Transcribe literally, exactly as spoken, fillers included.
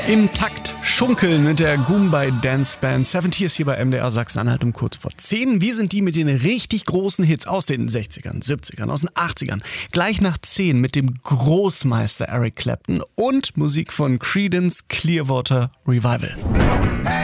Im Takt schunkeln mit der Goombay Dance Band. siebzig ist hier bei M D R Sachsen-Anhalt um kurz vor zehn. Wir sind die mit den richtig großen Hits aus den sechzigern, siebzigern, aus den achtzigern. Gleich nach zehn mit dem Großmeister Eric Clapton und Musik von Creedence Clearwater Revival.